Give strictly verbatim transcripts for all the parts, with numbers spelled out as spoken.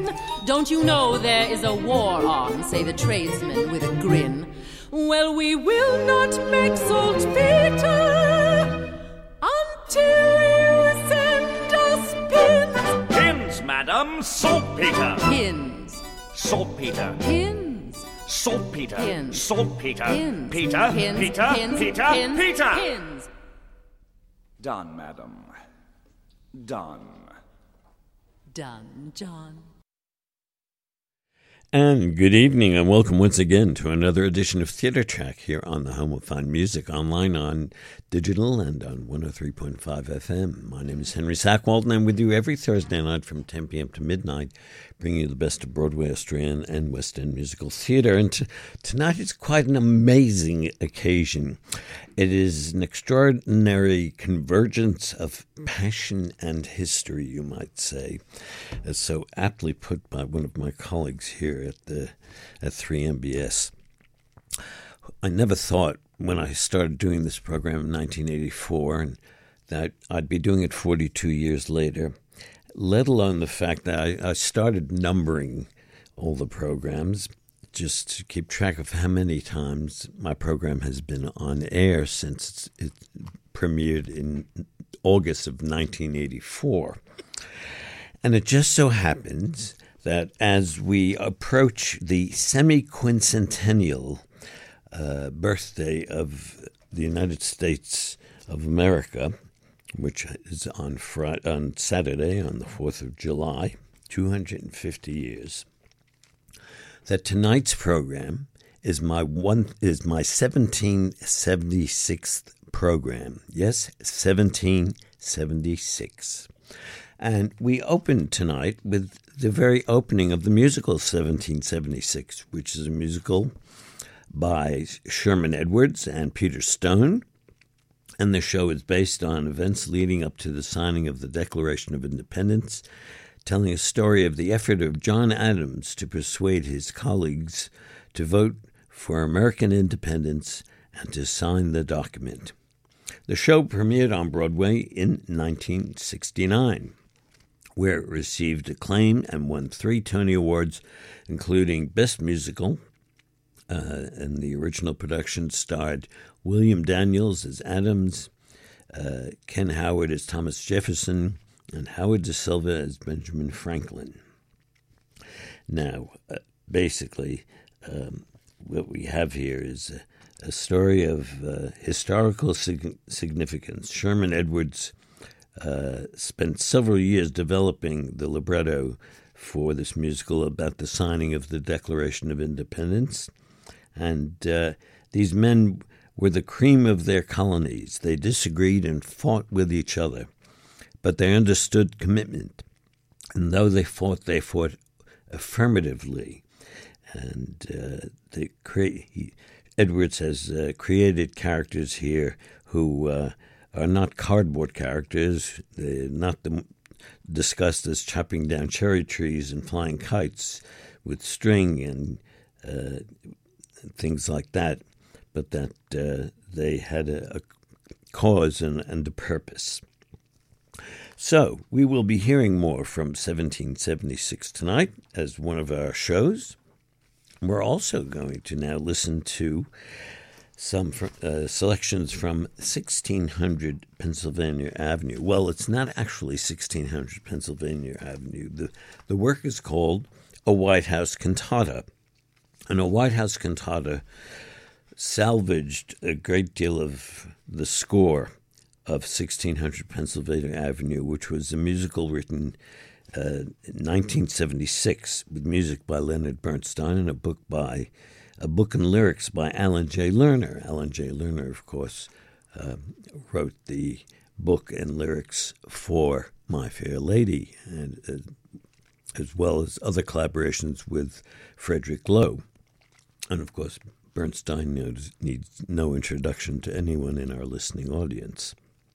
Don't you know there is a war on, say the tradesmen with a grin. Well, we will not make saltpeter until you send us pins. Pins, madam, saltpeter. Pins. Saltpeter. Pins. Saltpeter. Pins. Saltpeter. Pins. Peter. Pins. Peter. Pins. Peter. Pins. Peter. Pins. Done, madam. Done. Done, John. And good evening, and welcome once again to another edition of Theatre Track here on the Home of Fine Music, online, on digital, and on one oh three point five F M. My name is Henry Sackwald, and I'm with you every Thursday night from ten p.m. to midnight, bringing you the best of Broadway, Australian, and West End musical theatre. And t- tonight is quite an amazing occasion. It is an extraordinary convergence of passion and history, you might say, as so aptly put by one of my colleagues here at the at three M B S. I never thought when I started doing this program in nineteen eighty-four and that I'd be doing it forty-two years later, let alone the fact that I, I started numbering all the programs just to keep track of how many times my program has been on air since it premiered in August of nineteen eighty-four. And it just so happens that as we approach the semi-quincentennial uh, birthday of the United States of America, which is on Friday, on Saturday, on the fourth of July, two hundred fifty years, that tonight's program is my one is my seventeen seventy-sixth program. Yes, seventeen seventy-six. And we open tonight with the very opening of the musical seventeen seventy-six, which is a musical by Sherman Edwards and Peter Stone. And the show is based on events leading up to the signing of the Declaration of Independence, telling a story of the effort of John Adams to persuade his colleagues to vote for American independence and to sign the document. The show premiered on Broadway in nineteen sixty-nine, where it received acclaim and won three Tony Awards, including Best Musical, uh, and the original production starred William Daniels as Adams, uh, Ken Howard as Thomas Jefferson, and Howard Da Silva as Benjamin Franklin. Now, uh, basically, um, what we have here is a, a story of uh, historical sig- significance. Sherman Edwards uh, spent several years developing the libretto for this musical about the signing of the Declaration of Independence. And uh, these men were the cream of their colonies. They disagreed and fought with each other, but they understood commitment. And though they fought, they fought affirmatively. And uh, they cre- he, Edwards has uh, created characters here who uh, are not cardboard characters. They're not the, discussed as chopping down cherry trees and flying kites with string and uh, things like that, but that uh, they had a, a cause and, and a purpose. So we will be hearing more from seventeen seventy-six tonight as one of our shows. We're also going to now listen to some uh, selections from sixteen hundred Pennsylvania Avenue. Well, it's not actually sixteen hundred Pennsylvania Avenue. The, the work is called A White House Cantata. And A White House Cantata salvaged a great deal of the score of sixteen hundred Pennsylvania Avenue, which was a musical written uh, in nineteen seventy-six with music by Leonard Bernstein and a book by a book and lyrics by Alan J. Lerner. Alan J. Lerner, of course, uh, wrote the book and lyrics for My Fair Lady, and uh, as well as other collaborations with Frederick Loewe. And, of course, Bernstein knows, needs no introduction to anyone in our listening audience.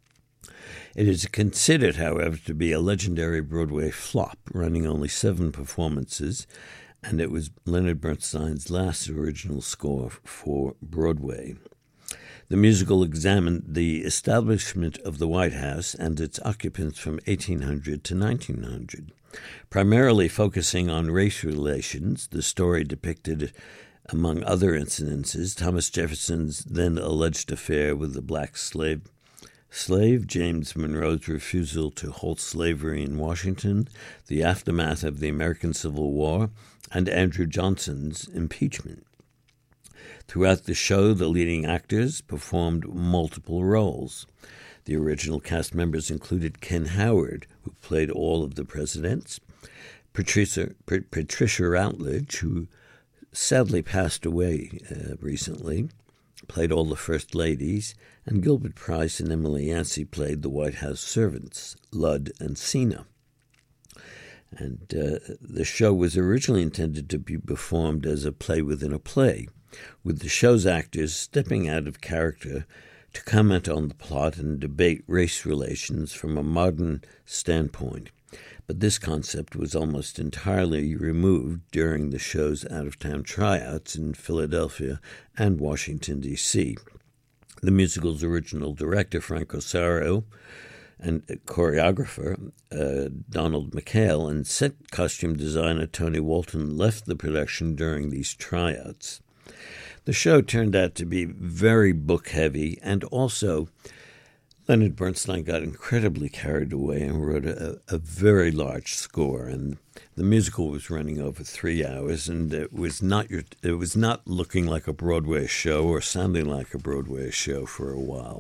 It is considered, however, to be a legendary Broadway flop, running only seven performances, and it was Leonard Bernstein's last original score for Broadway. The musical examined the establishment of the White House and its occupants from eighteen hundred to nineteen hundred. Primarily focusing on race relations, the story depicted, among other incidences, Thomas Jefferson's then alleged affair with the black slave, slave, James Monroe's refusal to halt slavery in Washington, the aftermath of the American Civil War, and Andrew Johnson's impeachment. Throughout the show, the leading actors performed multiple roles. The original cast members included Ken Howard, who played all of the presidents, Patricia, Patricia Routledge, who sadly passed away uh, recently, played all the first ladies, and Gilbert Price and Emily Yancey played the White House servants, Ludd and Sena. And uh, the show was originally intended to be performed as a play within a play, with the show's actors stepping out of character to comment on the plot and debate race relations from a modern standpoint. But this concept was almost entirely removed during the show's out-of-town tryouts in Philadelphia and Washington, D C The musical's original director, Frank Ossaro, and choreographer uh, Donald McHale, and set costume designer Tony Walton left the production during these tryouts. The show turned out to be very book-heavy, and also Leonard Bernstein got incredibly carried away and wrote a, a very large score. And the musical was running over three hours, and it was not your, it was not looking like a Broadway show or sounding like a Broadway show for a while.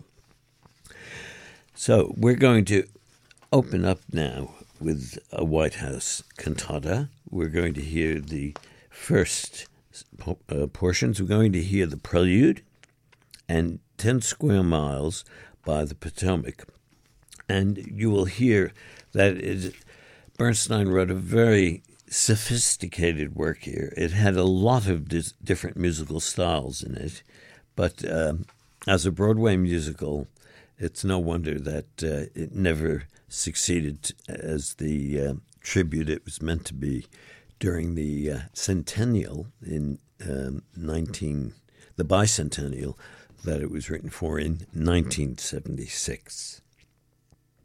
So we're going to open up now with a White House cantata. We're going to hear the first Uh, portions. We're going to hear the Prelude and ten Square Miles by the Potomac. And you will hear that it, Bernstein wrote a very sophisticated work here. It had a lot of dis- different musical styles in it, but uh, as a Broadway musical, it's no wonder that uh, it never succeeded as the uh, tribute it was meant to be during the uh, centennial in um, nineteen, the bicentennial that it was written for in nineteen seventy-six.